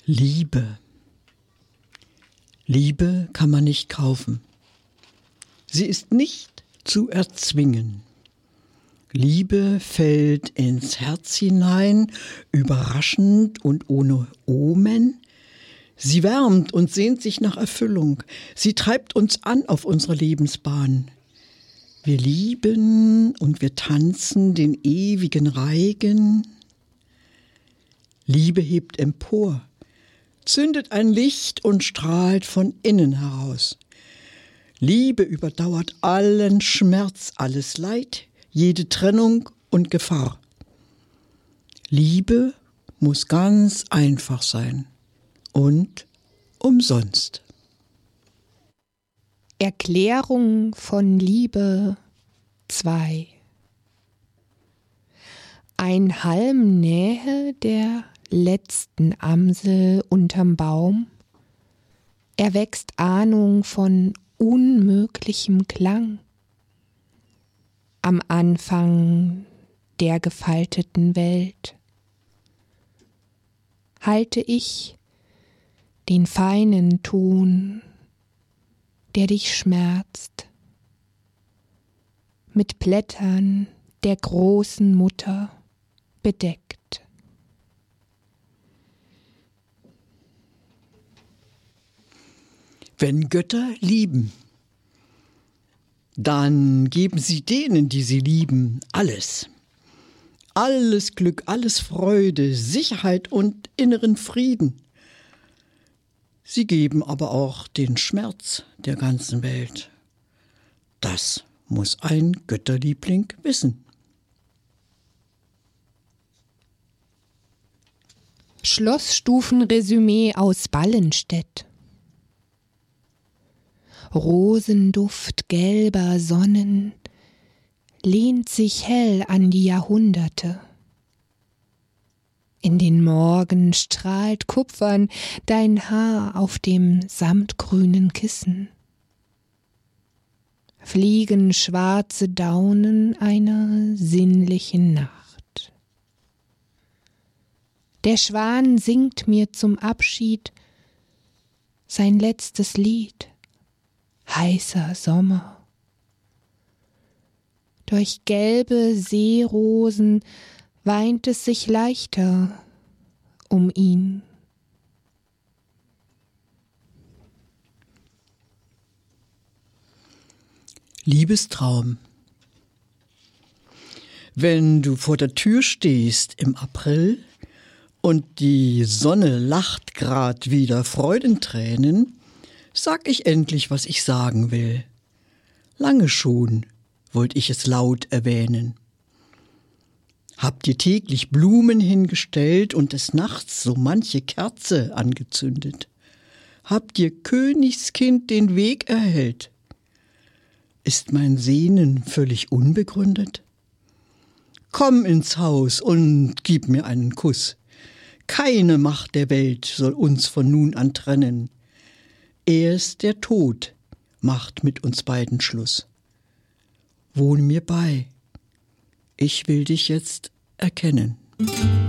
Liebe. Liebe kann man nicht kaufen. Sie ist nicht zu erzwingen. Liebe fällt ins Herz hinein, überraschend und ohne Omen. Sie wärmt und sehnt sich nach Erfüllung. Sie treibt uns an auf unserer Lebensbahn. Wir lieben und wir tanzen den ewigen Reigen. Liebe hebt empor, zündet ein Licht und strahlt von innen heraus. Liebe überdauert allen Schmerz, alles Leid, jede Trennung und Gefahr. Liebe muss ganz einfach sein und umsonst. Erklärung von Liebe 2. Ein Halm nähe der letzten Amsel unterm Baum, erwächst Ahnung von unmöglichem Klang. Am Anfang der gefalteten Welt halte ich den feinen Ton, der dich schmerzt, mit Blättern der großen Mutter bedeckt. Wenn Götter lieben, dann geben sie denen, die sie lieben, alles. Alles Glück, alles Freude, Sicherheit und inneren Frieden. Sie geben aber auch den Schmerz der ganzen Welt. Das muss ein Götterliebling wissen. Schlossstufenresümee aus Ballenstedt. Rosenduft gelber Sonnen lehnt sich hell an die Jahrhunderte. In den Morgen strahlt kupfern dein Haar auf dem samtgrünen Kissen. Fliegen schwarze Daunen einer sinnlichen Nacht. Der Schwan singt mir zum Abschied sein letztes Lied. Heißer Sommer. Durch gelbe Seerosen weint es sich leichter um ihn. Liebestraum. Wenn du vor der Tür stehst im April und die Sonne lacht grad wieder Freudentränen, sag ich endlich, was ich sagen will. Lange schon wollt ich es laut erwähnen. Habt ihr täglich Blumen hingestellt und des Nachts so manche Kerze angezündet? Habt ihr Königskind den Weg erhellt? Ist mein Sehnen völlig unbegründet? Komm ins Haus und gib mir einen Kuss. Keine Macht der Welt soll uns von nun an trennen. Erst der Tod macht mit uns beiden Schluss. Wohn mir bei, ich will dich jetzt erkennen.